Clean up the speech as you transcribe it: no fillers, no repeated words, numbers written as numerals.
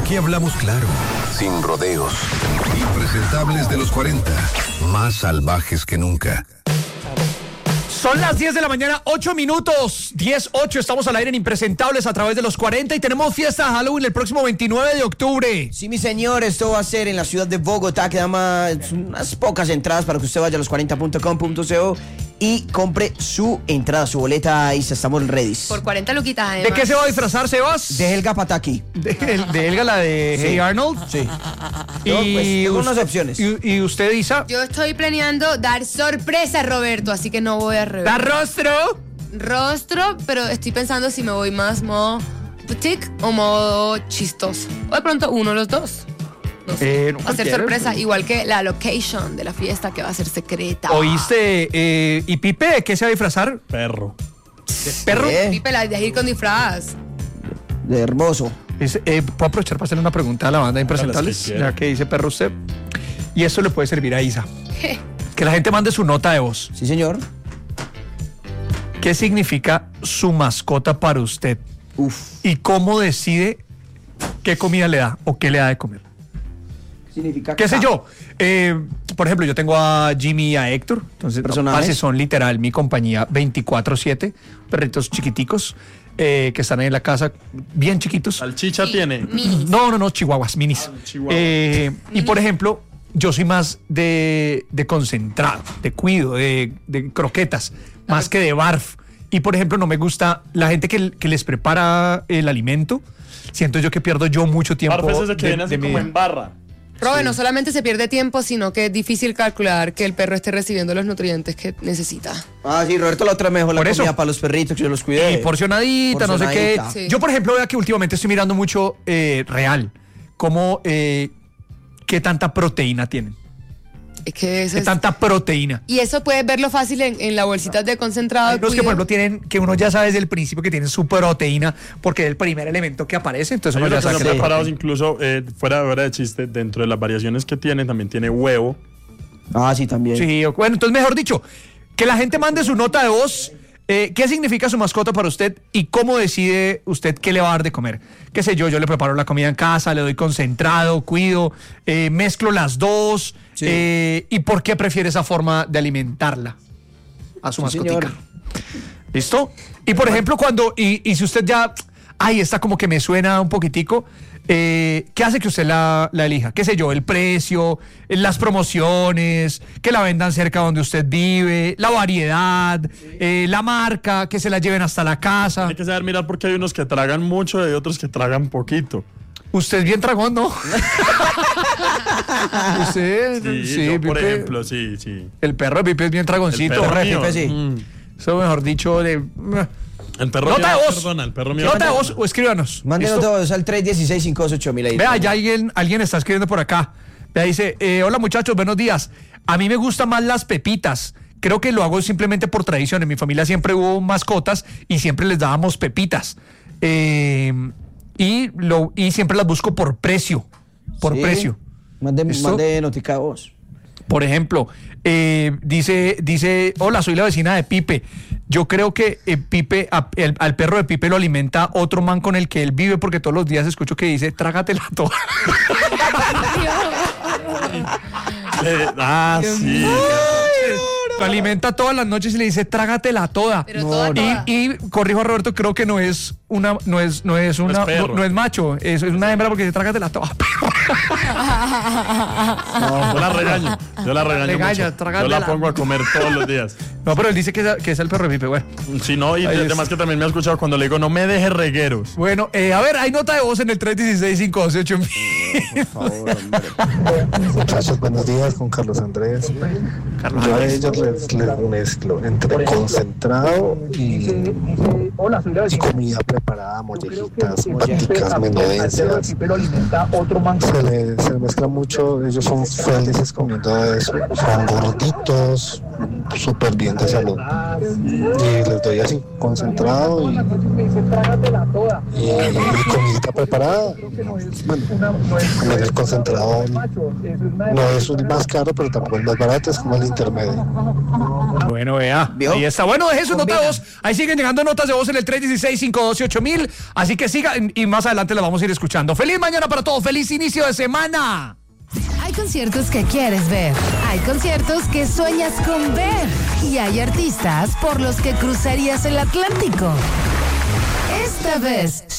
Aquí hablamos claro, sin rodeos. Impresentables de los 40, más salvajes que nunca. Son las 10 de la mañana, 8 minutos, 10:08, estamos al aire en Impresentables a través de los 40 y tenemos fiesta de Halloween el próximo 29 de octubre. Sí, mi señor, esto va a ser en la ciudad de Bogotá, quedan unas pocas entradas para que usted vaya a los40.com.co y compre su entrada, su boleta, y estamos ready. Por 40 luquitas, además. ¿De qué se va a disfrazar, Sebas? De Helga Pataki. De Helga, la de Sí. Hey Arnold. Sí. Yo, pues, tengo unas opciones. ¿Y usted, Isa? Yo estoy planeando dar sorpresa a Roberto, así que no voy a revelar. ¿Da Rostro, pero estoy pensando si me voy más modo boutique o modo chistoso. O de pronto uno de los dos. No sé. No Va a ser cualquiera. sorpresa, igual que la location de la fiesta que va a ser secreta. ¿Oíste? ¿Y Pipe de qué se va a disfrazar? Perro. ¿De perro? Pipe, la de ir con disfraz. De hermoso. ¿Puedo aprovechar para hacerle una pregunta a la banda de Impresentables? Hágale, si quiere. Ya que dice perro usted. Y esto le puede servir a Isa. Que la gente mande su nota de voz. Sí, señor. ¿Qué significa su mascota para usted? Uf. ¿Y cómo decide qué comida le da o qué le da de comer? Significa ¿Qué sé yo? Por ejemplo, yo tengo a Jimmy y a Héctor. Entonces, Personajes. parce, son literal mi compañía 24/7. Perritos chiquiticos que están ahí en la casa, bien chiquitos. Salchicha tiene. Minis. No, chihuahuas, minis. chihuahua. Y por ejemplo, yo soy más de concentrado, de cuido, de croquetas, más que de barf. Y por ejemplo, no me gusta la gente que les prepara el alimento. Siento yo que pierdo yo mucho tiempo. Barf es ese que viene así mi como vida. en barra. Robe, no solamente se pierde tiempo, sino que es difícil calcular que el perro esté recibiendo los nutrientes que necesita. Ah, sí, Roberto la otra mejor la Por eso. comida para los perritos, que yo los cuidé. Y porcionadita, no sé qué. Porcionadita. Sí. Yo, por ejemplo, veo que últimamente estoy mirando mucho Real. Como qué tanta proteína tienen. Es que eso Qué es... tanta proteína. Y eso puedes verlo fácil en la bolsita de concentrado. Hay unos que, por cuido. ejemplo, tienen, que uno ya sabe desde el principio que tienen su proteína, porque es el primer elemento que aparece, entonces Hay uno unos ya que sabe son que preparados incluso fuera de chiste, dentro de las variaciones que tiene, también tiene huevo. Ah, sí, también. Sí, bueno, entonces mejor dicho, que la gente mande su nota de voz. ¿Qué significa su mascota para usted y cómo decide usted qué le va a dar de comer? Qué sé yo le preparo la comida en casa, le doy concentrado, cuido, mezclo las dos. Sí. ¿Y por qué prefiere esa forma de alimentarla a su Sí, mascotica? señor. ¿Listo? Y por ejemplo, y si usted ya, esta como que me suena un poquitico, ¿qué hace que usted la elija? ¿Qué sé yo? El precio, las promociones, que la vendan cerca donde usted vive, la variedad, la marca, que se la lleven hasta la casa. Hay que saber mirar porque hay unos que tragan mucho y hay otros que tragan poquito. Usted es bien tragón, ¿no? Usted, Sí, yo, por Pipe, ejemplo, sí. el perro de Pipe es bien tragoncito. El perro mío, Pipe, sí. Eso mejor dicho de... El perro Nota mío, de voz. perdona, el perro mío. Nota de voz o escríbanos. Mándenos ¿Listo? todos al 316-528-1000 ahí. Vea, ya alguien está escribiendo por acá. Vea, dice, hola muchachos, buenos días. A mí me gustan más las pepitas. Creo que lo hago simplemente por tradición. En mi familia siempre hubo mascotas y siempre les dábamos pepitas. Y siempre las busco por precio. Por Sí. precio. Mande ¿Listo? notica a vos. Por ejemplo, dice, hola, soy la vecina de Pipe. Yo creo que Pipe, al perro de Pipe lo alimenta otro man con el que él vive, porque todos los días escucho que dice, trágatela toda. Sí. Lo alimenta todas las noches y le dice, trágatela toda. Pero toda. Y corrijo a Roberto, creo que no es macho, es una hembra porque dice, trágatela toda. Yo la regaño. Regaña, mucho. trágatela. Yo la pongo a comer todos los días. No, pero él dice que es el perro de Pipe, bueno. Si no, y Ahí es. además que también me ha escuchado cuando le digo, no me dejes regueros. Bueno, a ver, hay nota de voz en el 316-528. Por favor, hombre. Muchachos, buenos días con Carlos Andrés. Yo a ellos les mezclo entre concentrado y comida preparada, mollejitas, molleticas, menudencias. Se les mezcla mucho, ellos son felices comiendo eso. Son gorditos, súper bien de salud. Y les doy así, concentrado y comidita preparada. Bueno, comer el concentrado no es el más caro, pero tampoco el más barato, es como el intermedio. Bueno, vea, ¿Vio? ahí está. Bueno, deje su nota Combina. de voz. Ahí siguen llegando notas de voz en el 316-512-8000. Así que sigan y más adelante la vamos a ir escuchando. ¡Feliz mañana para todos! ¡Feliz inicio de semana! Hay conciertos que quieres ver, hay conciertos que sueñas con ver y hay artistas por los que cruzarías el Atlántico. Esta vez